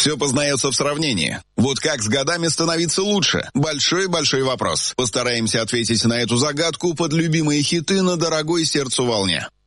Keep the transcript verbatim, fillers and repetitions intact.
Все познается в сравнении. Вот как с годами становиться лучше? Большой-большой вопрос. Постараемся ответить на эту загадку под любимые хиты на дорогой сердцу волне.